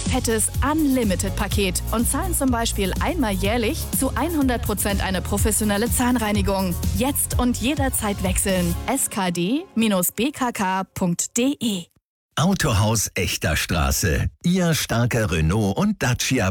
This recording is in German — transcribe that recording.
fettes Unlimited-Paket und zahlen zum Beispiel einmal jährlich zu 100% eine professionelle Zahnreinigung. Jetzt und jederzeit wechseln. skd-bkk.de. Autohaus Echter Straße. Ihr starker Renault und Dacia